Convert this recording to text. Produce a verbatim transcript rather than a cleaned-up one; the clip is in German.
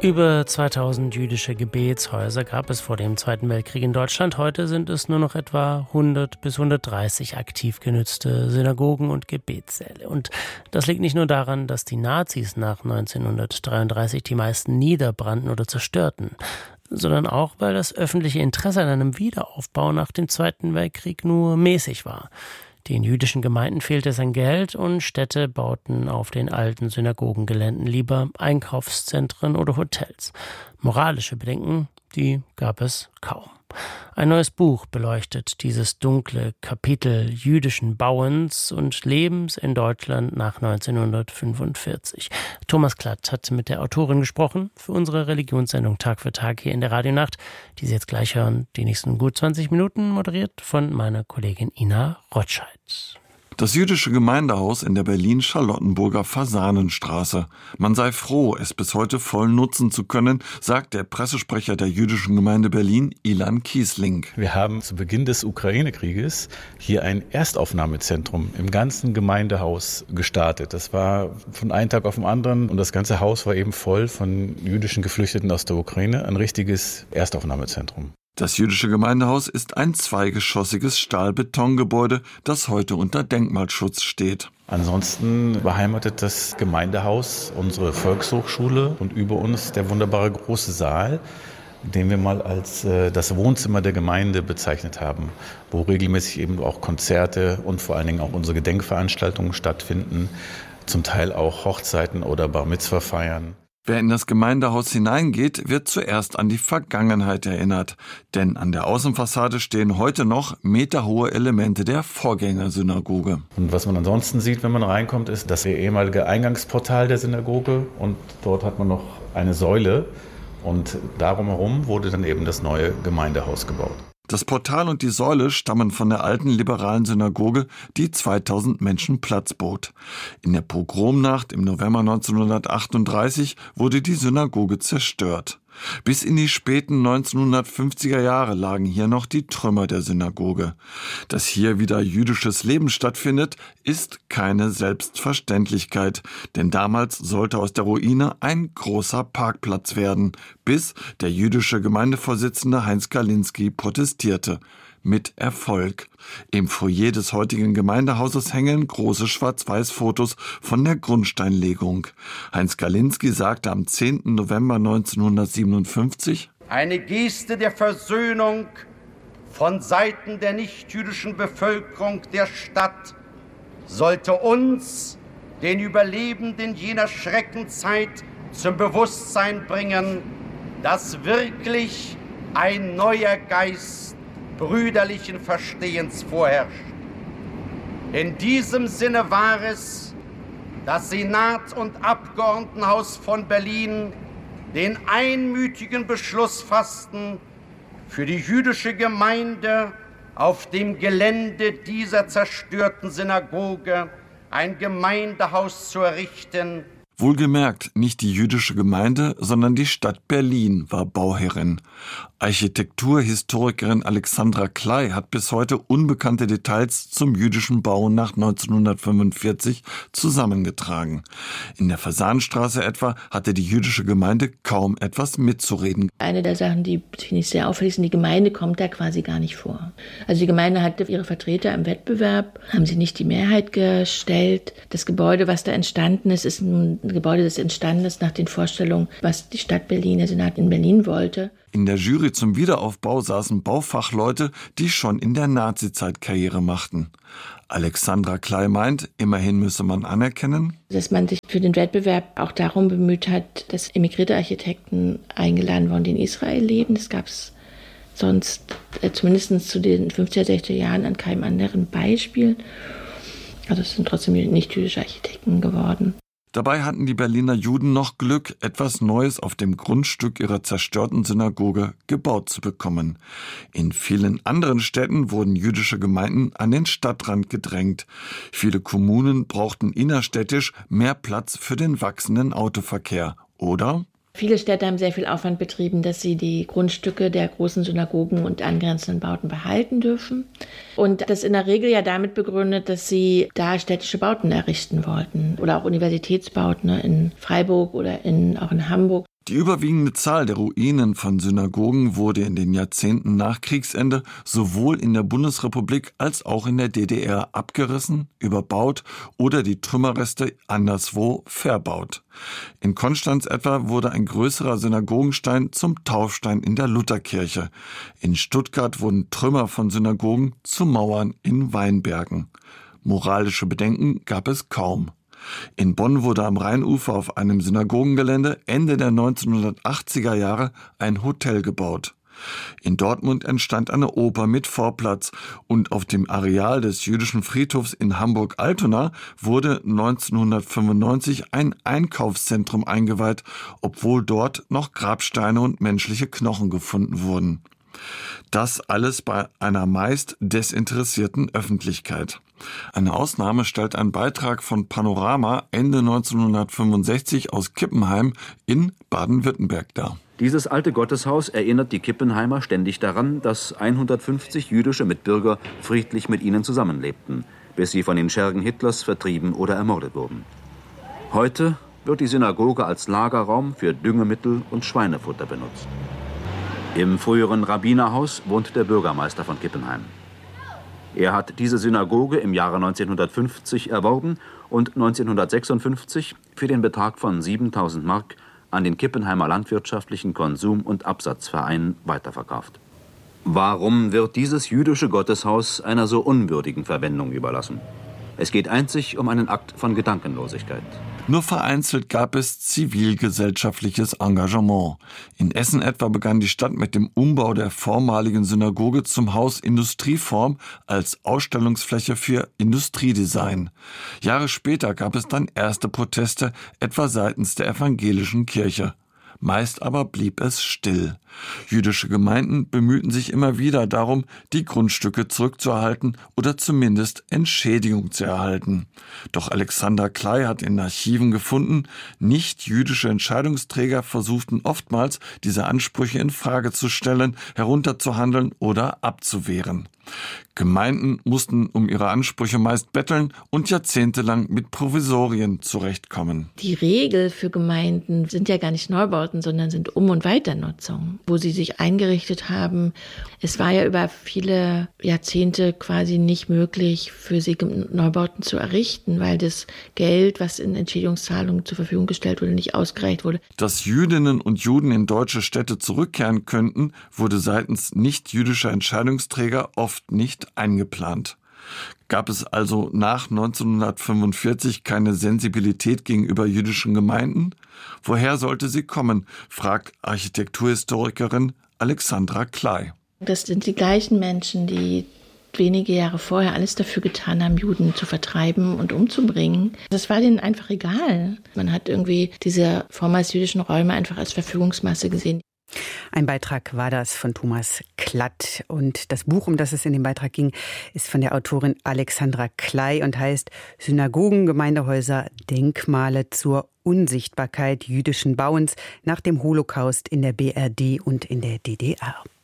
Über zweitausend jüdische Gebetshäuser gab es vor dem Zweiten Weltkrieg in Deutschland. Heute sind es nur noch etwa hundert bis hundertdreißig aktiv genützte Synagogen und Gebetssäle. Und das liegt nicht nur daran, dass die Nazis nach neunzehnhundertdreiunddreißig die meisten niederbrannten oder zerstörten, sondern auch, weil das öffentliche Interesse an einem Wiederaufbau nach dem Zweiten Weltkrieg nur mäßig war. Den jüdischen Gemeinden fehlte es an Geld und Städte bauten auf den alten Synagogengeländen lieber Einkaufszentren oder Hotels. Moralische Bedenken, die gab es kaum. Ein neues Buch beleuchtet dieses dunkle Kapitel jüdischen Bauens und Lebens in Deutschland nach neunzehnhundertfünfundvierzig. Thomas Klatt hat mit der Autorin gesprochen für unsere Religionssendung Tag für Tag hier in der Radionacht, die Sie jetzt gleich hören, die nächsten gut zwanzig Minuten, moderiert von meiner Kollegin Ina Rotscheid. Das jüdische Gemeindehaus in der Berlin-Charlottenburger Fasanenstraße. Man sei froh, es bis heute voll nutzen zu können, sagt der Pressesprecher der jüdischen Gemeinde Berlin, Ilan Kiesling. Wir haben zu Beginn des Ukraine-Krieges hier ein Erstaufnahmezentrum im ganzen Gemeindehaus gestartet. Das war von einem Tag auf den anderen und das ganze Haus war eben voll von jüdischen Geflüchteten aus der Ukraine. Ein richtiges Erstaufnahmezentrum. Das jüdische Gemeindehaus ist ein zweigeschossiges Stahlbetongebäude, das heute unter Denkmalschutz steht. Ansonsten beheimatet das Gemeindehaus unsere Volkshochschule und über uns der wunderbare große Saal, den wir mal als äh, das Wohnzimmer der Gemeinde bezeichnet haben, wo regelmäßig eben auch Konzerte und vor allen Dingen auch unsere Gedenkveranstaltungen stattfinden, zum Teil auch Hochzeiten oder Bar Mitzvah feiern. Wer in das Gemeindehaus hineingeht, wird zuerst an die Vergangenheit erinnert. Denn an der Außenfassade stehen heute noch meterhohe Elemente der Vorgängersynagoge. Und was man ansonsten sieht, wenn man reinkommt, ist das ehemalige Eingangsportal der Synagoge. Und dort hat man noch eine Säule. Und darum herum wurde dann eben das neue Gemeindehaus gebaut. Das Portal und die Säule stammen von der alten liberalen Synagoge, die zweitausend Menschen Platz bot. In der Pogromnacht im November neunzehnhundertachtunddreißig wurde die Synagoge zerstört. Bis in die späten neunzehnhundertfünfziger Jahre lagen hier noch die Trümmer der Synagoge. Dass hier wieder jüdisches Leben stattfindet, ist keine Selbstverständlichkeit, denn damals sollte aus der Ruine ein großer Parkplatz werden, bis der jüdische Gemeindevorsitzende Heinz Galinski protestierte. Mit Erfolg. Im Foyer des heutigen Gemeindehauses hängen große Schwarz-Weiß-Fotos von der Grundsteinlegung. Heinz Galinski sagte am zehnten November neunzehnhundertsiebenundfünfzig: Eine Geste der Versöhnung von Seiten der nichtjüdischen Bevölkerung der Stadt sollte uns, den Überlebenden jener Schreckenzeit, zum Bewusstsein bringen, dass wirklich ein neuer Geist brüderlichen Verstehens vorherrscht. In diesem Sinne war es, das Senat- und Abgeordnetenhaus von Berlin den einmütigen Beschluss fassten, für die jüdische Gemeinde auf dem Gelände dieser zerstörten Synagoge ein Gemeindehaus zu errichten. Wohlgemerkt, nicht die jüdische Gemeinde, sondern die Stadt Berlin war Bauherrin. Architekturhistorikerin Alexandra Klei hat bis heute unbekannte Details zum jüdischen Bau nach neunzehnhundertfünfundvierzig zusammengetragen. In der Fasanenstraße etwa hatte die jüdische Gemeinde kaum etwas mitzureden. Eine der Sachen, die finde ich sehr auffällig sind, die Gemeinde kommt da quasi gar nicht vor. Also die Gemeinde hatte ihre Vertreter im Wettbewerb, haben sie nicht die Mehrheit gestellt. Das Gebäude, was da entstanden ist, ist ein Gebäude, das entstanden ist nach den Vorstellungen, was die Stadt Berlin, der Senat in Berlin wollte. In der Jury zum Wiederaufbau saßen Baufachleute, die schon in der Nazizeit Karriere machten. Alexandra Klei meint, immerhin müsse man anerkennen, dass man sich für den Wettbewerb auch darum bemüht hat, dass emigrierte Architekten eingeladen wurden, die in Israel leben. Das gab es sonst äh, zumindest zu den fünfziger, sechziger Jahren an keinem anderen Beispiel. Also es sind trotzdem nicht jüdische Architekten geworden. Dabei hatten die Berliner Juden noch Glück, etwas Neues auf dem Grundstück ihrer zerstörten Synagoge gebaut zu bekommen. In vielen anderen Städten wurden jüdische Gemeinden an den Stadtrand gedrängt. Viele Kommunen brauchten innerstädtisch mehr Platz für den wachsenden Autoverkehr. Oder? Viele Städte haben sehr viel Aufwand betrieben, dass sie die Grundstücke der großen Synagogen und angrenzenden Bauten behalten dürfen. Und das in der Regel ja damit begründet, dass sie da städtische Bauten errichten wollten oder auch Universitätsbauten in Freiburg oder in, auch in Hamburg. Die überwiegende Zahl der Ruinen von Synagogen wurde in den Jahrzehnten nach Kriegsende sowohl in der Bundesrepublik als auch in der D D R abgerissen, überbaut oder die Trümmerreste anderswo verbaut. In Konstanz etwa wurde ein größerer Synagogenstein zum Taufstein in der Lutherkirche. In Stuttgart wurden Trümmer von Synagogen zu Mauern in Weinbergen. Moralische Bedenken gab es kaum. In Bonn wurde am Rheinufer auf einem Synagogengelände Ende der neunzehnhundertachtziger Jahre ein Hotel gebaut. In Dortmund entstand eine Oper mit Vorplatz und auf dem Areal des jüdischen Friedhofs in Hamburg-Altona wurde neunzehnhundertfünfundneunzig ein Einkaufszentrum eingeweiht, obwohl dort noch Grabsteine und menschliche Knochen gefunden wurden. Das alles bei einer meist desinteressierten Öffentlichkeit. Eine Ausnahme stellt ein Beitrag von Panorama Ende neunzehnhundertfünfundsechzig aus Kippenheim in Baden-Württemberg dar. Dieses alte Gotteshaus erinnert die Kippenheimer ständig daran, dass hundertfünfzig jüdische Mitbürger friedlich mit ihnen zusammenlebten, bis sie von den Schergen Hitlers vertrieben oder ermordet wurden. Heute wird die Synagoge als Lagerraum für Düngemittel und Schweinefutter benutzt. Im früheren Rabbinerhaus wohnt der Bürgermeister von Kippenheim. Er hat diese Synagoge im Jahre neunzehnhundertfünfzig erworben und neunzehnhundertsechsundfünfzig für den Betrag von siebentausend Mark an den Kippenheimer Landwirtschaftlichen Konsum- und Absatzverein weiterverkauft. Warum wird dieses jüdische Gotteshaus einer so unwürdigen Verwendung überlassen? Es geht einzig um einen Akt von Gedankenlosigkeit. Nur vereinzelt gab es zivilgesellschaftliches Engagement. In Essen etwa begann die Stadt mit dem Umbau der vormaligen Synagoge zum Haus Industrieform als Ausstellungsfläche für Industriedesign. Jahre später gab es dann erste Proteste, etwa seitens der evangelischen Kirche. Meist aber blieb es still. Jüdische Gemeinden bemühten sich immer wieder darum, die Grundstücke zurückzuerhalten oder zumindest Entschädigung zu erhalten. Doch Alexander Klei hat in Archiven gefunden, nicht-jüdische Entscheidungsträger versuchten oftmals, diese Ansprüche in Frage zu stellen, herunterzuhandeln oder abzuwehren. Gemeinden mussten um ihre Ansprüche meist betteln und jahrzehntelang mit Provisorien zurechtkommen. Die Regel für Gemeinden sind ja gar nicht Neubauten, sondern sind Um- und Weiternutzung, wo sie sich eingerichtet haben. Es war ja über viele Jahrzehnte quasi nicht möglich, für sie Neubauten zu errichten, weil das Geld, was in Entschädigungszahlungen zur Verfügung gestellt wurde, nicht ausgereicht wurde. Dass Jüdinnen und Juden in deutsche Städte zurückkehren könnten, wurde seitens nicht-jüdischer Entscheidungsträger oft nicht eingeplant. Gab es also nach neunzehnhundertfünfundvierzig keine Sensibilität gegenüber jüdischen Gemeinden? Woher sollte sie kommen, fragt Architekturhistorikerin Alexandra Klei. Das sind die gleichen Menschen, die wenige Jahre vorher alles dafür getan haben, Juden zu vertreiben und umzubringen. Das war denen einfach egal. Man hat irgendwie diese vormals jüdischen Räume einfach als Verfügungsmasse gesehen. Ein Beitrag war das von Thomas Klatt. Und das Buch, um das es in dem Beitrag ging, ist von der Autorin Alexandra Klei und heißt Synagogen, Gemeindehäuser, Denkmale zur Unsichtbarkeit jüdischen Bauens nach dem Holocaust in der B R D und in der D D R.